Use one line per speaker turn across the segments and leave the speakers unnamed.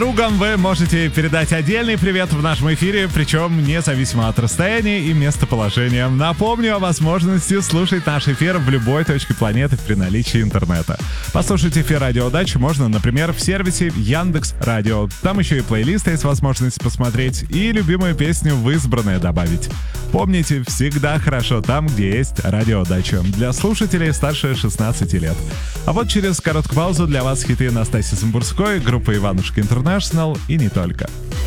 Другам вы можете передать отдельный привет в нашем эфире, причем независимо от расстояния и местоположения. Напомню о возможности слушать наш эфир в любой точке планеты при наличии интернета. Послушать эфир «Радио Дача» можно, например, в сервисе Яндекс.Радио. Там еще и плейлисты есть возможность посмотреть и любимую песню в избранное добавить. Помните, всегда хорошо там, где есть «Радио Дача» для слушателей старше 16 лет. А вот через короткую паузу для вас хиты Настасьи Самбурской, группа «Иванушка Интернешнл» и не только.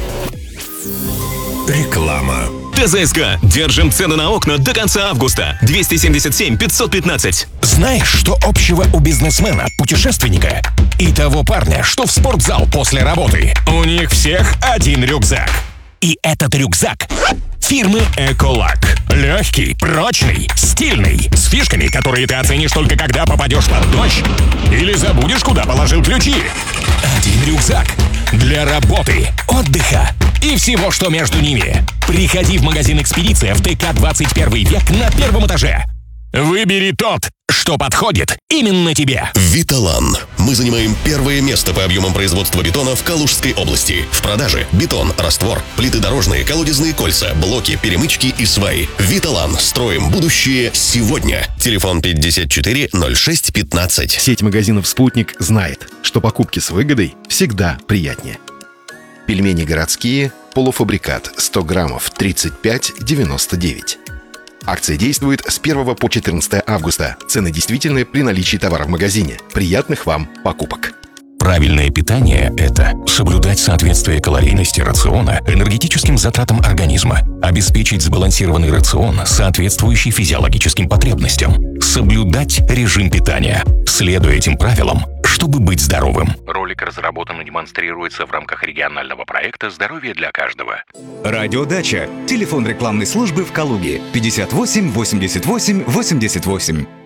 Реклама. ТЗСК. Держим цены на окна до конца августа. 277 515.
Знаешь, что общего у бизнесмена, путешественника и того парня, что в спортзал после работы? У них всех один рюкзак. И этот рюкзак фирмы Эколак. Легкий, прочный, стильный, с фишками, которые ты оценишь только когда попадешь под дождь или забудешь, куда положил ключи. Один рюкзак для работы, отдыха и всего, что между ними. Приходи в магазин «Экспедиция» в ТК 21 век на первом этаже. Выбери тот, что подходит именно тебе.
Виталан. Мы занимаем первое место по объемам производства бетона в Калужской области. В продаже бетон, раствор, плиты дорожные, колодезные кольца, блоки, перемычки и сваи. Виталан. Строим будущее сегодня. Телефон 54 06 15.
Сеть магазинов «Спутник» знает, что покупки с выгодой всегда приятнее. Пельмени городские, полуфабрикат, 100 граммов, 35,99. Акция действует с 1 по 14 августа. Цены действительны при наличии товара в магазине. Приятных вам покупок!
Правильное питание – это соблюдать соответствие калорийности рациона энергетическим затратам организма, обеспечить сбалансированный рацион, соответствующий физиологическим потребностям, соблюдать режим питания, следуя этим правилам, чтобы быть здоровым. Ролик разработан и демонстрируется в рамках регионального проекта «Здоровье для каждого».
Радио Дача. Телефон рекламной службы в Калуге 58 88 88.